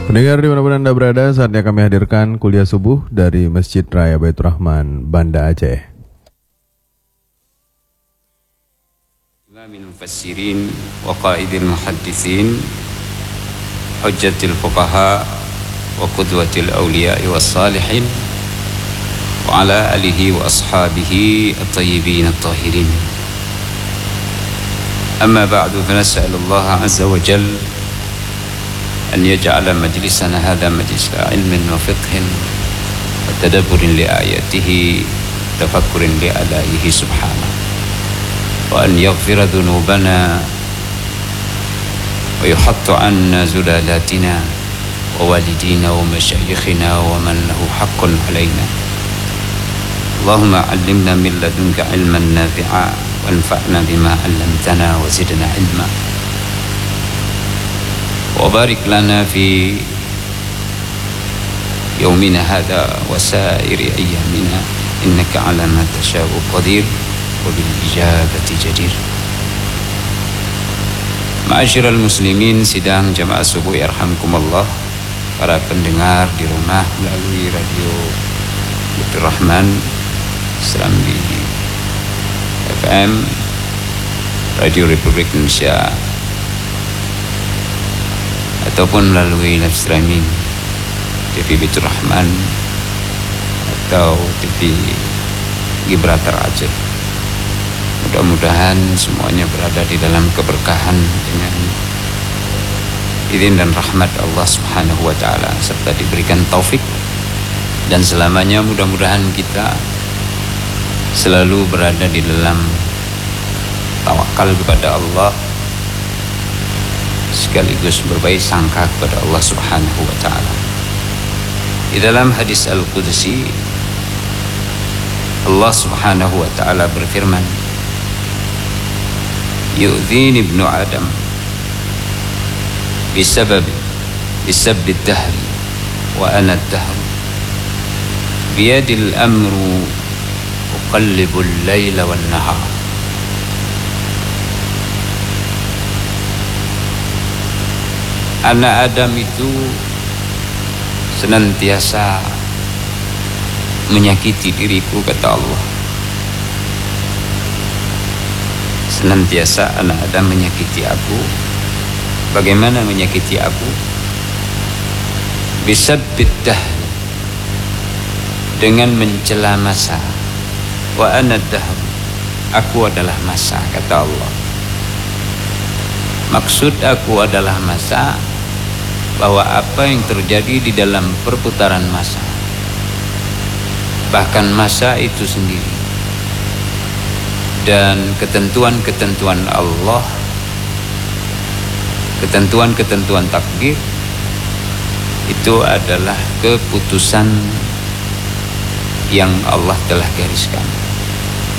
Pendengar dimanapun Anda berada, saatnya kami hadirkan kuliah subuh dari Masjid Raya Baitur Rahman, Banda Aceh. Imamil mufassirin wa qaidil muhaddithin, hujjatil fuqaha wa qudwatil awliya'i was salihin, wa ala alihi wa ashabihi at-tayyibin at-tahirin. Amma ba'du, fa nas'alullaha azza wa jalla أن يجعل مجلسنا هذا مجلس علم وفقه وتدبر لآياته تفكر لآلائه سبحانه، وأن يغفر ذنوبنا ويحط عنا زلالاتنا ووالدينا ومشايخنا ومن له حق علينا. اللهم علمنا من لدنك علما نافعا وانفعنا بما علمتنا وزدنا علما، وبارك لنا في يومنا هذا وسائر أيامنا، إنك على ما تشاء قدير وبالإجابة جدير. Ma'asyiral muslimin, sidang jamaah subuh yarhamkumullah, para pendengar di rumah melalui radio Baitur Rahman, Serambi FM, Radio Republik Indonesia, ataupun melalui live streaming TV Baitur Rahman atau TV Gibraltar Aceh. Mudah-mudahan semuanya berada di dalam keberkahan dengan izin dan rahmat Allah Subhanahu wa taala, serta diberikan taufik, dan selamanya mudah-mudahan kita selalu berada di dalam tawakal kepada Allah, sekaligus berbaik sangka kepada Allah Subhanahu wa taala. Di dalam hadis Al-Qudsi, Allah Subhanahu wa taala berfirman, "Yu'dhini ibnu Adam bisabbi ad-dahr wa ana ad-dahr biyadil amru uqallibu al-laila wan-nahar." Anak Adam itu senantiasa menyakiti diriku, kata Allah. Senantiasa anak Adam menyakiti aku. Bagaimana menyakiti aku? Bisabbid dahr, dengan mencela masa. Wa ana dahr, aku adalah masa, kata Allah. Maksud aku adalah masa, bahwa apa yang terjadi di dalam perputaran masa, bahkan masa itu sendiri, dan ketentuan-ketentuan Allah, ketentuan-ketentuan takdir, itu adalah keputusan yang Allah telah gariskan.